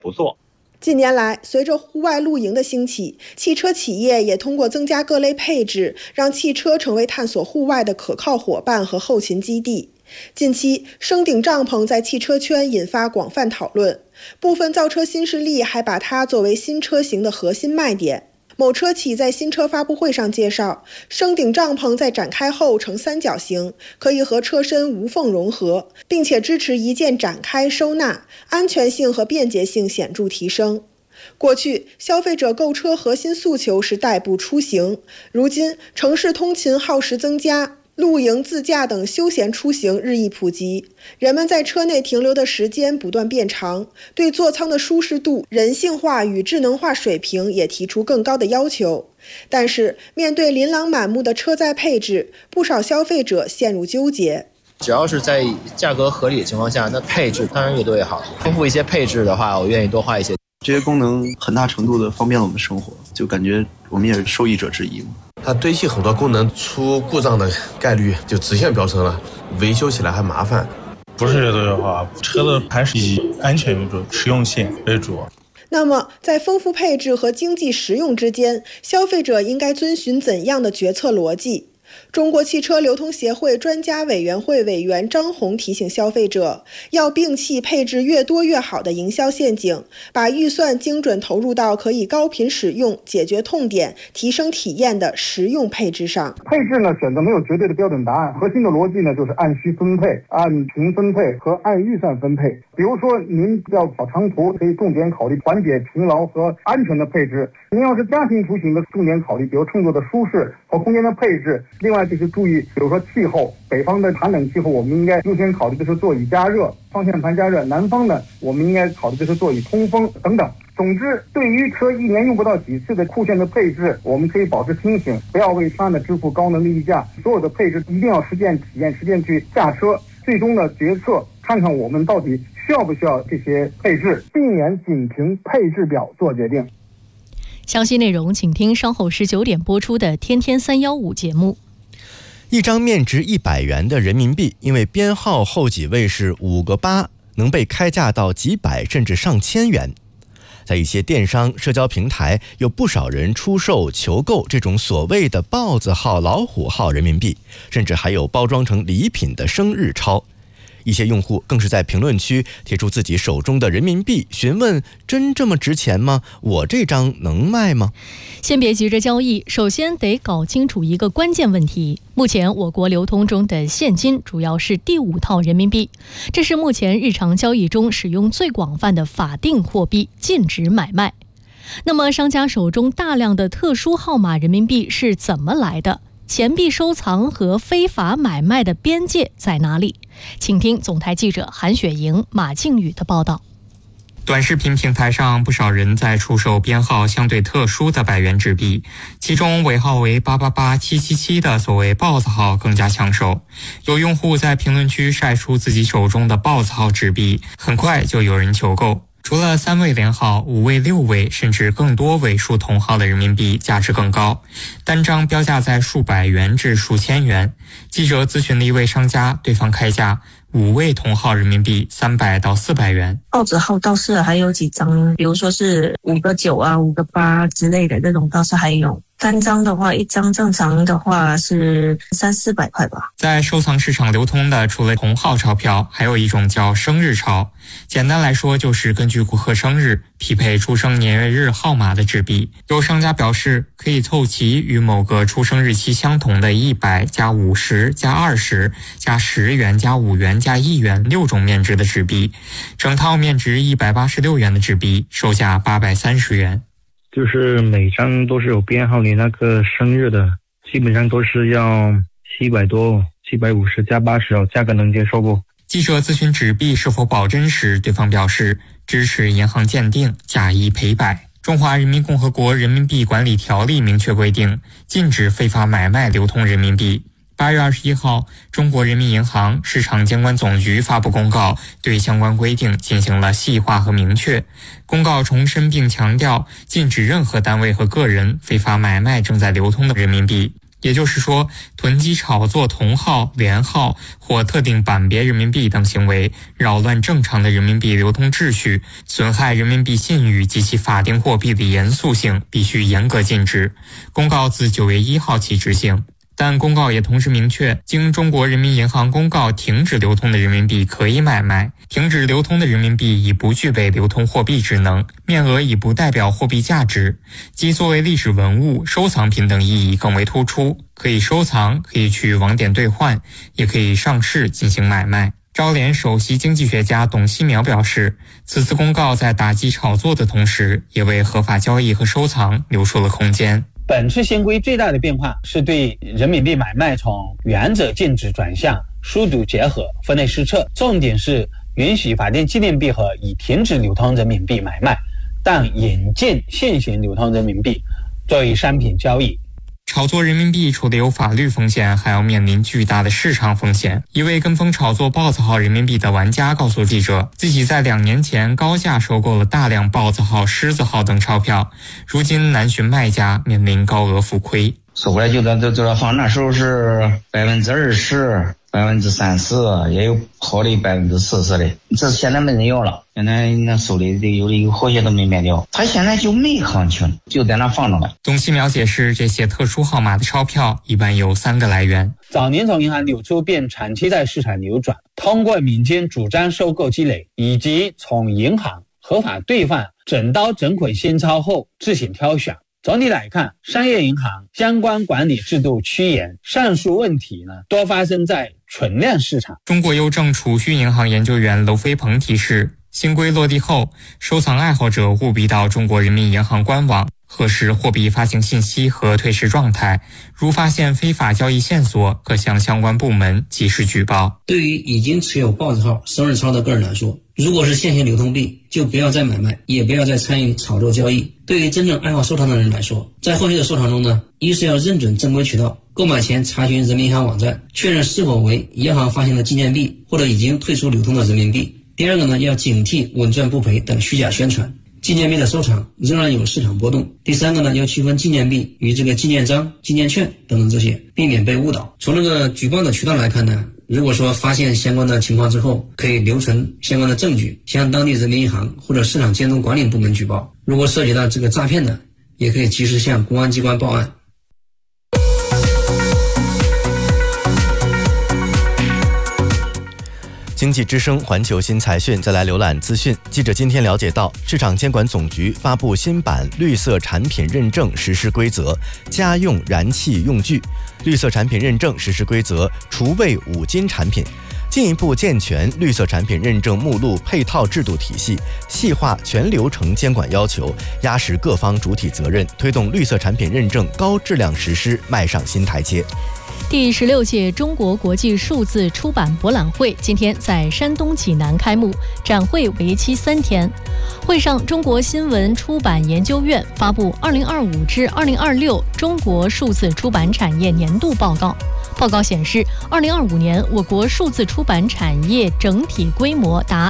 不错。 近年来，随着户外露营的兴起，汽车企业也通过增加各类配置，让汽车成为探索户外的可靠伙伴和后勤基地。近期，升顶帐篷在汽车圈引发广泛讨论，部分造车新势力还把它作为新车型的核心卖点。某车企在新车发布会上介绍，升顶帐篷在展开后呈三角形，可以和车身无缝融合，并且支持一键展开收纳，安全性和便捷性显著提升。过去，消费者购车核心诉求是代步出行，如今城市通勤耗时增加，露营、自驾等休闲出行日益普及，人们在车内停留的时间不断变长，对座舱的舒适度、人性化与智能化水平也提出更高的要求。但是，面对琳琅满目的车载配置，不少消费者陷入纠结。 只要是在价格合理的情况下，那配置当然越多越好。丰富一些配置的话，我愿意多花一些。 这些功能很大程度的方便了我们生活，就感觉我们也是受益者之一。 它堆砌很多功能，出故障的概率就直线飙升了，维修起来还麻烦。 不是越多越好，车子还是以安全为主，实用性为主。 那么，在丰富配置和经济实用之间，消费者应该遵循怎样的决策逻辑？中国汽车流通协会专家委员会委员张红提醒消费者，要摒弃配置越多越好的营销陷阱，把预算精准投入到可以高频使用、解决痛点、提升体验的实用配置上。 配置呢，选择没有绝对的标准答案，核心的逻辑呢，就是按需分配、按群分配和按预算分配。比如说，您要跑长途，可以重点考虑缓解疲劳和安全的配置；您要是家庭出行的，重点考虑比如乘坐的舒适和空间的配置。另外就是注意，比如说气候，北方的寒冷气候，我们应该优先考虑的是座椅加热、方向盘加热；南方呢，我们应该考虑的是座椅通风等等。总之，对于车一年用不到几次的酷炫的配置，我们可以保持清醒，不要为它呢支付高能的溢价。所有的配置一定要实践体验，实践去驾车，最终的决策看看我们到底需要不需要这些配置，避免仅凭配置表做决定。 详细内容请听稍后19点播出的《天天315》节目。 一张面值100元的人民币，因为编号后几位是5个8，能被开价到几百甚至上千元。在一些电商社交平台，有不少人出售求购这种所谓的豹子号、老虎号人民币，甚至还有包装成礼品的生日钞。一些用户更是在评论区贴出自己手中的人民币，询问真这么值钱吗？我这张能卖吗？ 先别急着交易，首先得搞清楚一个关键问题。目前我国流通中的现金主要是第5套人民币，这是目前日常交易中使用最广泛的法定货币，禁止买卖。那么商家手中大量的特殊号码人民币是怎么来的？钱币收藏和非法买卖的边界在哪里？请听总台记者韩雪莹、马静宇的报道。 短视频平台上，不少人在出售编号相对特殊的100元纸币，其中尾号为888777的所谓豹子号更加抢手。有用户在评论区晒出自己手中的豹子号纸币，很快就有人求购。除了3位连号、5位、6位甚至更多位数同号的人民币价值更高，单张标价在数百元至数千元。记者咨询了一位商家，对方开价5位同号人民币300到400元。 豹子号倒是还有几张，比如说是5个9啊、5个8之类的这种倒是还有。单张的话，一张正常的话是300-400块吧。 在收藏市场流通的除了同号钞票，还有一种叫生日钞。简单来说，就是根据顾客生日匹配出生年月日号码的纸币。有商家表示，可以凑齐与某个出生日期相同的100加50加20加10元加5元加1元6种面值的纸币。整套面值186元的纸币售价830元。 就是每张都是有编号，你那个生日的基本上都是要700多，750加80，价格能接受不？ 记者咨询纸币是否保真时，对方表示支持银行鉴定，假一赔百。中华人民共和国人民币管理条例明确规定，禁止非法买卖流通人民币。8月21号，中国人民银行市场监管总局发布公告，对相关规定进行了细化和明确。公告重申并强调，禁止任何单位和个人非法买卖正在流通的人民币。 也就是说，囤积炒作同号、连号或特定版别人民币等行为，扰乱正常的人民币流通秩序，损害人民币信誉及其法定货币的严肃性，必须严格禁止。公告自9月1号起执行。但公告也同时明确，经中国人民银行公告停止流通的人民币可以买卖，停止流通的人民币已不具备流通货币职能，面额已不代表货币价值，即作为历史文物、收藏品等意义更为突出，可以收藏，可以去网点兑换，也可以上市进行买卖。招联首席经济学家董希苗表示，此次公告在打击炒作的同时，也为合法交易和收藏留出了空间。 本次新规最大的变化是对人民币买卖从原则禁止转向疏堵结合、分类施策，重点是允许法定纪念币和已停止流通人民币买卖，但引进现行流通人民币作为商品交易。 炒作人民币除了有法律风险，还要面临巨大的市场风险。一位跟风炒作豹子号人民币的玩家告诉记者，自己在2年前高价收购了大量豹子号、狮子号等钞票，如今难寻卖家，面临高额浮亏。 收过来就在放，那时候是20%、30%，也有好的40%的，这现在没人要了。现在那手里有的有好些都没卖掉，他现在就没行情，就在那放着了。 董希苗解释，这些特殊号码的钞票一般有3个来源： 早年从银行流出便长期在市场流转，通过民间主张收购积累，以及从银行合法兑换整刀整捆现钞后自行挑选。总体来看，商业银行相关管理制度趋严，上述问题多发生在存量市场。 中国邮政储蓄银行研究员娄飞鹏提示，新规落地后，收藏爱好者务必到中国人民银行官网核实货币发行信息和退市状态，如发现非法交易线索，可向相关部门及时举报。 对于已经持有豹子号、生日钞的个人来说，如果是现行流通币，就不要再买卖，也不要再参与炒作交易。对于真正爱好收藏的人来说，在后续的收藏中一是要认准正规渠道，购买前查询人民银行网站，确认是否为银行发行的纪念币或者已经退出流通的人民币。第二个要警惕稳赚不赔等虚假宣传。纪念币的收藏仍然有市场波动。第三个要区分纪念币与这个纪念章、纪念券等等这些，避免被误导。从举报的渠道来看如果说发现相关的情况之后，可以留存相关的证据，向当地人民银行或者市场监督管理部门举报。如果涉及到这个诈骗的，也可以及时向公安机关报案。 经济之声环球新财讯，再来浏览资讯。记者今天了解到，市场监管总局发布新版绿色产品认证实施规则家用燃气用具绿色产品认证实施规则厨卫5金产品，进一步健全绿色产品认证目录配套制度体系，细化全流程监管要求，压实各方主体责任，推动绿色产品认证高质量实施迈上新台阶。 第16届中国国际数字出版博览会今天在山东济南开幕，展会为期3天。会上，中国新闻出版研究院发布2025至2026中国数字出版产业年度报告。报告显示，2025年我国数字出版产业整体规模达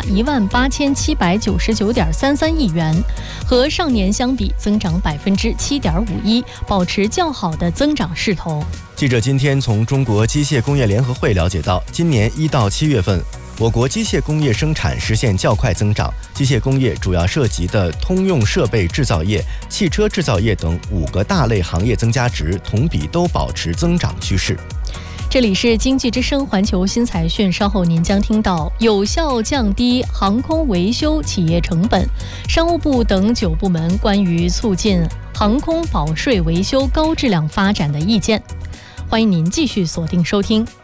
18799.33亿元，和上年相比增长7.51%，保持较好的增长势头。 记者今天从中国机械工业联合会了解到，今年1到7月份，我国机械工业生产实现较快增长，机械工业主要涉及的通用设备制造业、汽车制造业等5个大类行业增加值同比都保持增长趋势。 这里是经济之声环球新财讯，稍后您将听到有效降低航空维修企业成本，商务部等9部门关于促进航空保税维修高质量发展的意见。欢迎您继续锁定收听。